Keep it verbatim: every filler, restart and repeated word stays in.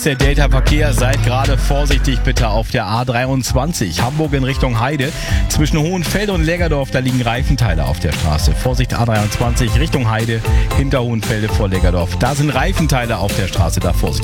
Der Delta-Verkehr, seid gerade vorsichtig bitte auf der A dreiundzwanzig, Hamburg in Richtung Heide. Zwischen Hohenfelde und Lägerdorf, da liegen Reifenteile auf der Straße. Vorsicht, A dreiundzwanzig Richtung Heide, hinter Hohenfelde vor Lägerdorf. Da sind Reifenteile auf der Straße, da Vorsicht.